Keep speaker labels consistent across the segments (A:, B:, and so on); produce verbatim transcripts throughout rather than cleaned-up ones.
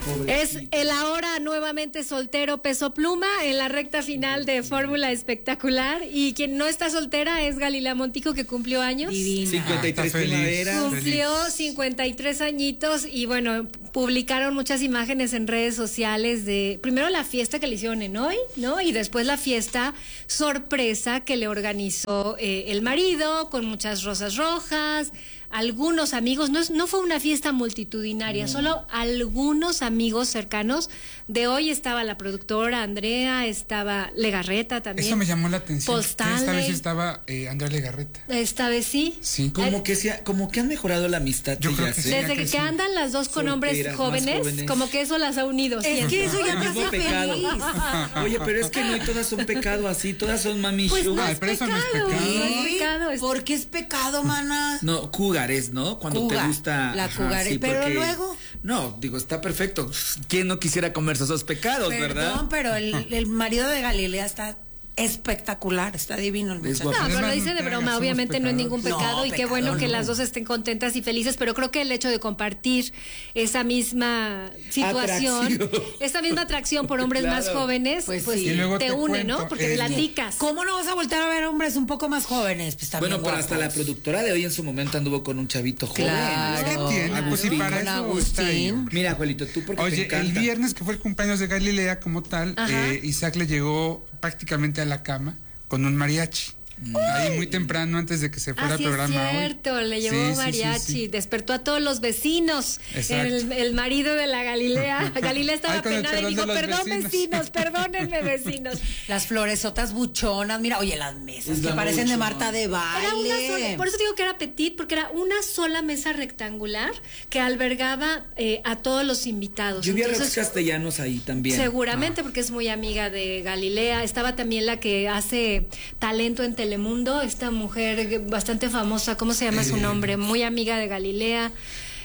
A: Es el ahora nuevamente soltero Peso Pluma en la recta final de Fórmula Espectacular. Y quien no está soltera es Galilea Montijo, que cumplió años.
B: Divina. cincuenta y tres
C: Ah,
B: primaveras.
A: Cumplió cincuenta y tres añitos y bueno, publicaron muchas imágenes en redes sociales de primero la fiesta que le hicieron en hoy, ¿no? Y después la fiesta sorpresa que le organizó eh, el marido con muchas rosas rojas, algunos amigos, no, es, no fue una fiesta multitudinaria, no. Solo algunos amigos cercanos. De hoy estaba la productora Andrea, estaba Legarreta también.
C: Eso me llamó la atención.
A: Paul Stanley.
C: Esta vez estaba eh, Andrea Legarreta.
A: Esta vez sí.
C: Sí.
B: Como
A: eh,
B: que, sea, como que han mejorado la amistad.
C: Yo creo que sí.
A: Desde que,
C: que
A: que
C: sí.
A: andan las dos con hombres
B: Solteras,
A: jóvenes,
B: jóvenes,
A: como que eso las ha unido.
D: Es
A: siempre.
D: que eso ya
B: El
D: te
B: mismo
D: hace
B: pecado.
D: feliz.
B: Oye, pero es que no, y todas son pecado así, todas son mami
A: Pues no
B: sugar.
A: es
C: pero eso no es
A: pecado,
C: pecado.
A: no es pecado. es-
D: ¿Por qué es pecado, mana?
B: No, cougares, ¿no? Cuando
D: Cougar,
B: te gusta.
D: la cougar, pero
B: porque-
D: luego-
B: No, digo, está perfecto. ¿Quién no quisiera comerse esos pecados, verdad?
D: Perdón, pero el, el marido de Galilea está espectacular, está divino el
B: Es
D: muchacho.
B: guapo.
A: No, pero lo
C: Además,
A: dice
C: no
A: de
C: te
A: broma,
C: hagas,
A: obviamente
C: somos
A: no es ningún
D: pecadores.
A: pecado
D: No,
A: y qué
D: pecado
A: bueno que
D: no.
A: las dos estén contentas y felices, pero creo que el hecho de compartir esa misma situación,
B: Atracción.
A: esa misma atracción por hombres
B: Claro.
A: más jóvenes, pues,
D: Pues sí.
C: Y luego
A: te,
C: te
A: une,
C: cuento,
A: ¿no? Porque
C: eh,
A: platicas.
D: ¿Cómo no vas a voltear a ver hombres un poco más jóvenes? Pues también
B: Bueno, pero
D: guapos.
B: hasta la productora de hoy en su momento anduvo con un chavito joven.
D: Claro.
C: ¿Qué tiene? Pues si
D: Agustín.
C: para
D: Con
C: eso está ahí,
D: Agustín.
C: hombre.
B: Mira, abuelito, tú porque te
C: Oye,
B: encanta.
C: el viernes que fue el cumpleaños de Galilea como tal,
A: Ajá.
C: eh, Isaac le llegó prácticamente a la cama con un mariachi. Ahí muy temprano antes de que se fuera
A: Ah,
C: al
A: sí,
C: programa
A: es cierto,
C: hoy.
A: le llevó
C: Sí, sí, sí,
A: mariachi,
C: sí.
A: despertó a todos los vecinos.
C: Exacto.
A: El, el marido de la Galilea, Galilea estaba
C: Ay, con el
A: penada y
C: perdón
A: dijo,
C: de los
A: perdón
C: vecinos".
A: vecinos, perdónenme vecinos.
D: Las floresotas buchonas, mira, oye, las mesas
B: Es
D: que
B: la
D: parecen de
B: mucho,
D: Marta
B: ¿no?
D: de baile.
A: Era una sola, por eso digo que era petit, porque era una sola mesa rectangular que albergaba eh, a todos los invitados.
B: Yo vi a Rox
A: Entonces,
B: Castellanos ahí también.
A: seguramente porque es muy amiga de Galilea. Estaba también la que hace talento en Telemundo, esta mujer bastante famosa, ¿cómo se llama su nombre? Muy amiga de Galilea.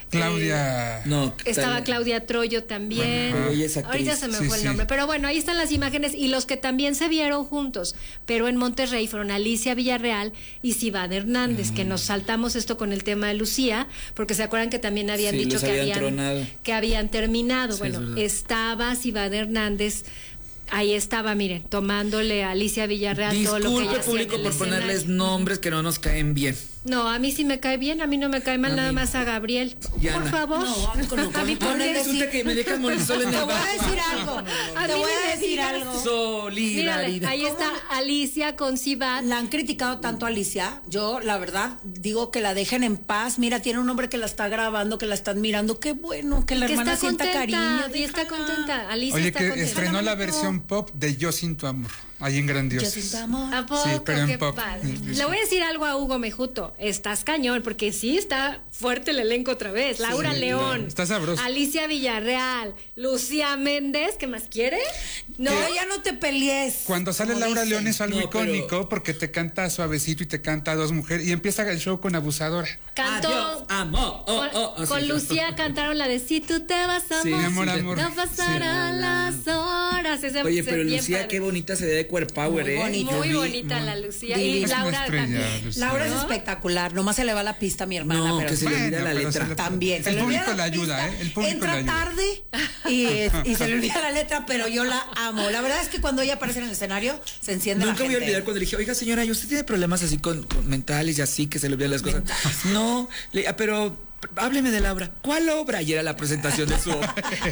C: Claudia.
B: No,
A: Estaba
B: tal-
A: Claudia Troyo también.
B: Pero ella es actriz.
A: Ahorita se me
C: Sí,
A: fue el
C: sí.
A: nombre. Pero bueno, ahí están las imágenes y los que también se vieron juntos, pero en Monterrey fueron Alicia Villarreal y Cibad Hernández, que nos saltamos esto con el tema de Lucía, porque se acuerdan que también habían
B: Sí,
A: dicho
B: les
A: que
B: habían
A: habían,
B: tronado.
A: que habían terminado.
B: Sí,
A: bueno,
B: es verdad.
A: estaba Cibad Hernández. Ahí estaba, miren, tomándole a Alicia Villarreal todo lo que ella
B: Disculpe,
A: hacía
B: público,
A: en el
B: por ponerles
A: escenario.
B: nombres que no nos caen bien.
A: No, a mí sí me cae bien, a mí no me cae mal,
B: A
A: nada
B: mí
A: más
B: no.
A: a Gabriel.
B: Yana.
A: Por favor.
D: No, con lo que
A: a mí
D: me
A: ¿por
D: ponen
A: qué?
D: de-
B: Resulta que me dejan morir solo en
D: Te
B: el
D: voy a
B: baño.
D: decir algo.
A: A
D: Te
A: mí
D: voy
A: ni
D: a
A: me
D: decir
A: digas.
D: algo.
A: Mírale,
B: Solidaridad.
A: ahí está Alicia con Cibad.
D: La han criticado tanto a Alicia. Yo, la verdad, digo que la dejen en paz. Mira, tiene un hombre que la está grabando, que la están mirando. Qué bueno que la
A: Que
D: hermana
A: está
D: sienta
A: contenta,
D: cariño.
A: y está
D: déjala.
A: contenta. Alicia
C: Oye,
A: está
C: que
A: contenta.
C: estrenó la
D: Déjala,
C: versión pop de Yo Sin Tu Amor, ahí en
D: Yo
C: Grandiosos.
D: siento amor.
A: ¿A poco?
C: Sí, pero en
A: Qué
C: pop.
A: padre.
C: Sí, sí.
A: Le voy a decir algo a Hugo Mejuto. Estás cañón, porque sí está fuerte el elenco otra vez. Laura
C: Sí,
A: León.
C: claro. Está sabroso.
A: Alicia Villarreal. Lucía Méndez. ¿Qué más quiere? No.
D: Pero ya no te pelees.
C: Cuando sale
D: como
C: Laura
D: dicen.
C: León es algo
B: No, pero-
C: icónico porque te canta suavecito y te canta a dos mujeres y empieza el show con Abusadora.
A: Cantó.
B: Adiós, amor. Oh,
A: con,
B: oh, así.
A: con Lucía cantaron la de Si tú te vas, amor.
B: Sí,
C: Mi amor,
B: sí,
C: amor.
A: No pasarán las horas. Ese-
B: Oye,
A: ese
B: pero
A: bien
B: Lucía,
A: padre.
B: qué bonita se ve de Core Power,
D: Muy
B: ¿eh?
D: bonita.
A: Muy
B: Yo vi-
A: bonita la Lucía.
D: Divina.
A: Y
C: Es una
A: Laura
C: estrella,
A: también.
C: Lucía.
D: Laura es
A: ¿No?
D: espectacular. Nomás se le va la pista a mi hermana.
B: No,
D: pero
B: que se le
C: Bueno,
B: olvida la
C: pero
B: letra.
C: se le-
D: También. se
C: El
D: le olvida
C: público
D: la
C: le ayuda,
D: pista,
C: ¿eh? El público
D: Entra
C: le ayuda.
D: tarde y, y se le olvida la letra, pero yo la amo. La verdad es que cuando ella aparece en el escenario, se enciende
B: Nunca
D: la
B: voy a
D: gente.
B: olvidar cuando le dije, oiga señora, ¿y usted tiene problemas así con, con mentales y así que se le olvidan las cosas? No, le- ah, pero hábleme de la obra. ¿Cuál obra? Y era la presentación de su obra.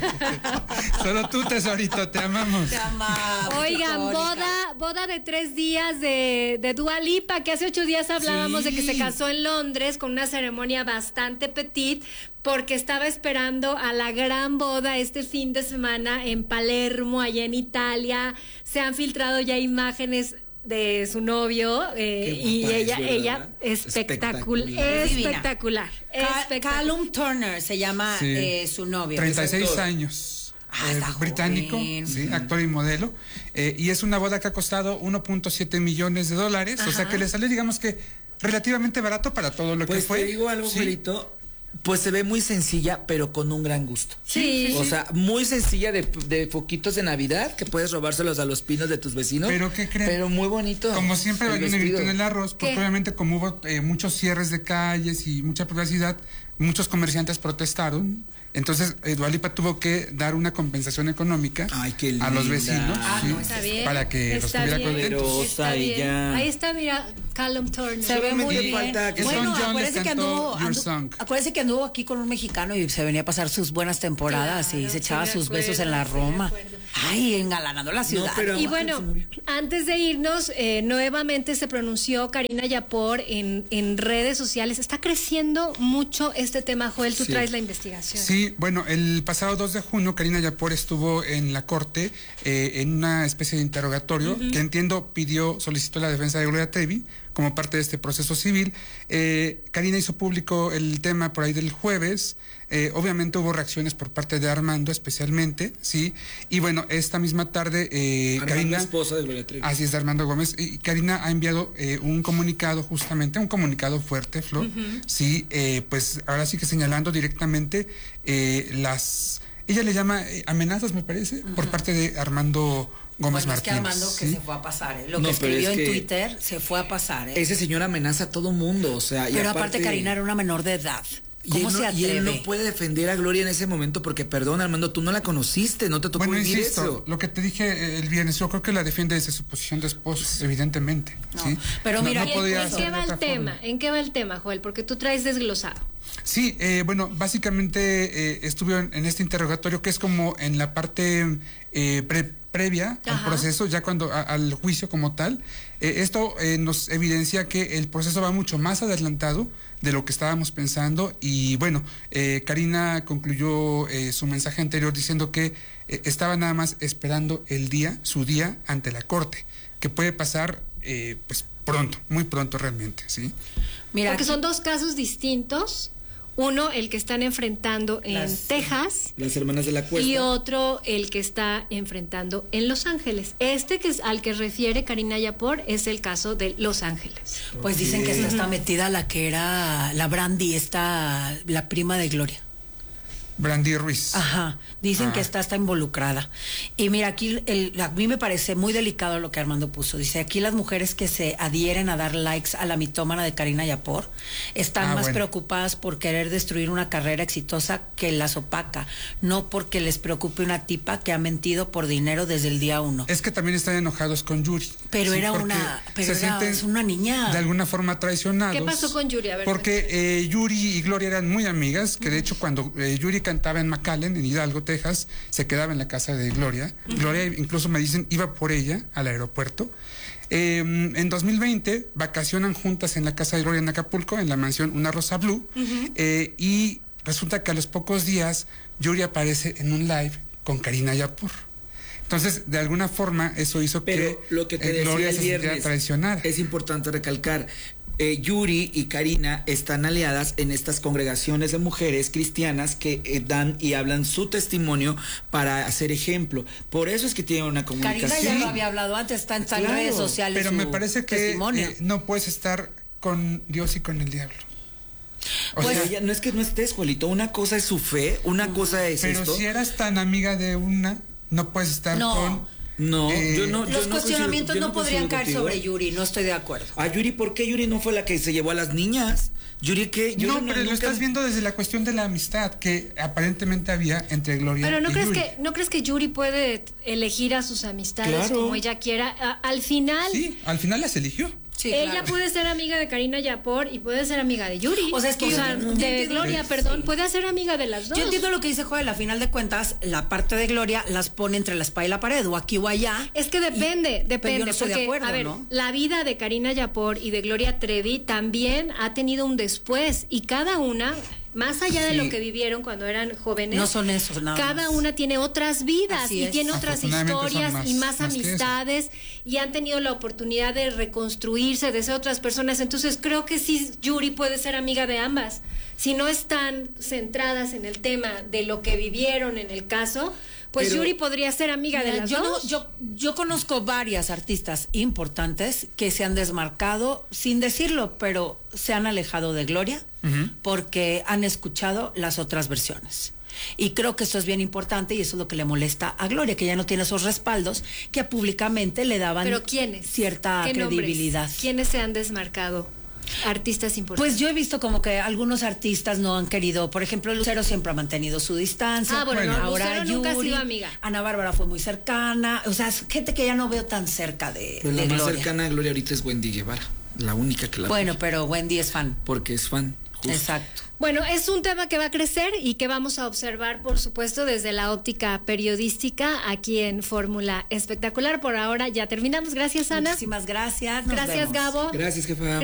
C: Solo tú, tesorito, te amamos.
D: Te amamos,
A: Oigan,
D: icónica.
A: boda, boda de tres días de, de Dua Lipa, que hace ocho días hablábamos
B: Sí.
A: de que se casó en Londres con una ceremonia bastante petit, porque estaba esperando a la gran boda este fin de semana en Palermo, allá en Italia. Se han filtrado ya imágenes de su novio eh,
B: Qué
A: y
B: guapa es,
A: ella,
B: ¿verdad?
A: ella espectacular,
B: Espectacular.
A: espectacular,
D: Ca-
A: espectacular.
D: Callum Turner se llama
C: Sí.
D: eh, su novio.
C: treinta y seis
B: actor.
C: años.
D: Ah,
C: eh,
D: está
C: británico,
D: joven.
C: sí, actor y modelo. Eh, y es una boda que ha costado uno punto siete millones de dólares. O sea
A: Ajá.
C: que le salió, digamos que, relativamente barato para todo lo
B: Pues
C: que fue.
B: te digo algo,
C: Sí.
B: Joelito. Pues se ve muy sencilla, pero con un gran gusto.
A: Sí.
B: O sea, muy sencilla de, de foquitos de Navidad, que puedes robárselos a los pinos de tus vecinos.
C: ¿Pero qué creen?
B: Pero muy bonito.
C: Como siempre,
B: El
C: hay un
B: vestido.
C: negrito en el arroz, porque
A: ¿Qué?
C: obviamente como hubo eh, muchos cierres de calles y mucha privacidad, muchos comerciantes protestaron Entonces, eh, Dua Lipa tuvo que dar una compensación económica
B: Ay, qué
C: a los
B: linda.
C: vecinos,
A: Ah,
C: ¿sí?
A: no, está bien.
C: Para que los
A: Está
C: tuviera
A: bien.
C: contentos.
B: Poderosa
A: Está bien.
B: ella.
A: Ahí está, mira, Callum Turner.
D: Se ve
B: Solamente
D: muy
B: le
D: bien.
B: falta que
C: Elton
D: Bueno,
C: John
D: acuérdense
C: les
D: que
C: cantó
D: anduvo,
C: Your
D: andu-
C: Song.
D: acuérdense que anduvo aquí con un mexicano y se venía a pasar sus buenas temporadas
A: Claro,
D: y se
A: sí
D: echaba
A: me
D: sus
A: acuerdo,
D: besos en la
A: sí me
D: Roma.
A: acuerdo.
D: Ay, engalanando la ciudad.
B: pero-
A: Y bueno, antes de irnos, eh, nuevamente se pronunció Karina Yapor en, en redes sociales. Está creciendo mucho este tema, Joel. Tú
B: Sí.
A: traes la investigación.
C: Sí, bueno, el pasado dos de junio Karina Yapor estuvo en la corte eh, en una especie de interrogatorio que entiendo pidió, solicitó la defensa de Gloria Trevi como parte de este proceso civil. Eh, Karina hizo público el tema por ahí del jueves. Eh, obviamente hubo reacciones por parte de Armando especialmente, sí. Y bueno, esta misma tarde eh,
B: Armando,
C: Karina,
B: esposa de Gloria Trevi.
C: así es, de Armando Gómez, y Karina ha enviado eh, un comunicado justamente, un comunicado fuerte, Flor, sí, eh, pues ahora sí que señalando directamente eh, las, ella le llama eh, amenazas, me parece, por parte de Armando Gómez
D: Bueno, es que
C: Martínez.
D: Armando que
C: ¿sí?
D: se fue a pasar, ¿eh? Lo
B: No,
D: que
B: pero
D: escribió
B: es
D: en
B: que-
D: Twitter se fue a pasar, ¿eh?
B: Ese señor amenaza a todo mundo, o sea, y
D: Pero aparte Karina era una menor de edad.
B: y
D: ¿Cómo
B: él no-
D: se
B: Y él
D: atreve?
B: no puede defender a Gloria en ese momento porque, perdón, Armando, tú no la conociste, no te tocó
C: Bueno,
B: vivir
C: insisto,
B: eso.
C: lo que te dije eh, el viernes, yo creo que la defiende desde su posición de esposo, evidentemente.
D: No,
C: ¿sí?
D: pero
C: No-
D: mira,
C: no
A: ¿Y
C: podía
A: en
C: ser
A: qué
C: de
A: va el
C: otra
A: tema?
C: forma.
A: ¿En qué va el tema, Joel? Porque tú traes desglosado.
C: Sí, eh, bueno, básicamente eh, estuve en, en este interrogatorio que es como en la parte eh, pre- previa al
A: Ajá.
C: proceso, ya cuando a- al juicio como tal. Eh, esto eh, nos evidencia que el proceso va mucho más adelantado de lo que estábamos pensando y bueno, eh, Karina concluyó eh, su mensaje anterior diciendo que eh, estaba nada más esperando el día, su día ante la corte, que puede pasar eh, pues pronto, muy pronto realmente, ¿sí?
D: Mira,
A: Porque
D: aquí-
A: son dos casos distintos. Uno, el que están enfrentando en
D: Las-
A: Texas.
B: Las hermanas de la cuesta.
A: Y otro, el que está enfrentando en Los Ángeles. Este que es al que refiere Karina Yapor es el caso de Los Ángeles.
D: Pues dicen que esta está metida la que era la Brandy, esta, la prima de Gloria.
C: Brandy Ruiz.
D: Ajá, dicen
C: Ah.
D: que esta está involucrada. Y mira, aquí el, a mí me parece muy delicado lo que Armando puso. Dice, aquí las mujeres que se adhieren a dar likes a la mitómana de Karina Yapor están
C: Ah,
D: más
C: bueno.
D: preocupadas por querer destruir una carrera exitosa que las opaca, no porque les preocupe una tipa que ha mentido por dinero desde el día uno.
C: Es que también están enojados con Yuri.
D: Pero era
C: porque
D: una- pero
C: se
D: era-
C: sienten
D: es una niña.
C: De alguna forma traicionados.
A: ¿Qué pasó con Yuri? A ver,
C: porque eh, Yuri y Gloria eran muy amigas, que de hecho cuando eh, Yuri cantaba en McAllen, en Hidalgo, Texas, se quedaba en la casa de Gloria. Gloria, incluso me dicen, iba por ella al aeropuerto. Eh, en dos mil veinte vacacionan juntas en la casa de Gloria en Acapulco, en la mansión Una Rosa Blue, eh, y resulta que a los pocos días Yuri aparece en un live con Karina Yapor. Entonces, de alguna forma, eso hizo
B: Pero
C: que,
B: lo que te
C: eh,
B: decía
C: Gloria
B: el
C: se sintiera
B: viernes
C: traicionada.
B: es importante recalcar. Eh, Yuri y Karina están aliadas en estas congregaciones de mujeres cristianas que eh, dan y hablan su testimonio para hacer ejemplo. Por eso es que tienen una
D: Karina
B: comunicación.
D: ya lo había hablado antes, está en está en
B: Claro,
D: redes sociales.
C: Pero
D: su
C: me parece que
D: testimonio.
C: eh, no puedes estar con Dios y con el diablo. O
B: Pues
C: sea,
B: ella- no es que no estés, Juelito. Una cosa es su fe, una cosa es
C: pero
B: esto.
C: si eras tan amiga de una, no puedes estar
D: No.
C: con...
B: No,
C: Eh,
B: yo no. yo
D: Los
B: no
D: cuestionamientos
B: coincido- yo
D: no, podrían
B: coincido
D: caer
B: contigo.
D: sobre Yuri, no estoy de acuerdo.
B: A Yuri, ¿por qué Yuri no fue la que se llevó a las niñas? Yuri, ¿qué? Yuri
C: No, pero lo
B: nunca-
C: estás viendo desde la cuestión de la amistad que aparentemente había entre Gloria
A: Pero no
C: y
A: crees
C: Yuri.
A: que no crees que Yuri puede elegir a sus amistades
B: Claro.
A: como ella quiera. A- al final
C: Sí, al final las eligió.
D: Sí,
A: ella
D: claro.
A: puede ser amiga de Karina Yapor y puede ser amiga de Yuri.
D: O sea, es que yo- yo
A: de
D: entiendo-
A: Gloria,
D: sí.
A: perdón, puede ser amiga de las dos.
D: Yo entiendo lo que dice Joel, a final de cuentas, la parte de Gloria las pone entre la espada y la pared, o aquí o allá.
A: Es que depende,
D: Y-
A: depende.
D: pero yo no estoy de
A: porque,
D: acuerdo,
A: a ver,
D: ¿no?
A: la vida de Karina Yapor y de Gloria Trevi también ha tenido un después y cada una, más allá de
B: Sí.
A: lo que vivieron cuando eran jóvenes,
D: No son esos, nada
A: cada
D: más.
A: una tiene otras vidas
D: Así
A: y
D: es.
A: tiene otras
C: Afortunadamente son
A: historias
C: más-
A: y más,
C: más que eso.
A: amistades y han tenido la oportunidad de reconstruirse, de ser otras personas. Entonces creo que sí, Yuri puede ser amiga de ambas. Si no están centradas en el tema de lo que vivieron en el caso, pues
B: Pero-
A: Yuri podría ser amiga de
D: Mira,
A: las
D: yo, no-
A: dos.
D: yo, yo conozco varias artistas importantes que se han desmarcado, sin decirlo, pero se han alejado de Gloria porque han escuchado las otras versiones. Y creo que esto es bien importante y eso es lo que le molesta a Gloria, que ya no tiene esos respaldos que públicamente le daban
A: Pero ¿quiénes?
D: cierta
A: ¿Qué nombres?
D: credibilidad.
A: ¿Quiénes se han desmarcado? artistas importantes.
D: Pues yo he visto como que algunos artistas no han querido, por ejemplo, Lucero siempre ha mantenido su distancia.
A: Ah, bueno,
C: Bueno,
A: no,
D: ahora
A: Lucero nunca ha
D: Yuri,
A: sido amiga.
D: Ana Bárbara fue muy cercana, o sea, es gente que ya no veo tan cerca de,
B: Pues
D: de
B: la más
D: Gloria.
B: cercana a Gloria ahorita es Wendy Guevara, la única que la
D: Bueno,
B: apoya,
D: pero Wendy es fan.
B: porque es fan. Justo.
D: Exacto.
A: Bueno, es un tema que va a crecer y que vamos a observar, por supuesto, desde la óptica periodística aquí en Fórmula Espectacular. Por ahora ya terminamos. Gracias, Ana.
D: Muchísimas gracias. Nos
A: Gracias,
D: vemos.
A: Gabo.
B: Gracias, jefa.